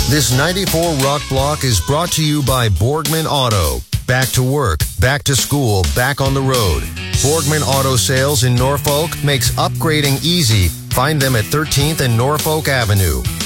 This 94 Rock Block is brought to you by Borgman Auto. Back to work, back to school, back on the road. Borgman Auto Sales in Norfolk makes upgrading easy. Find them at 13th and Norfolk Avenue.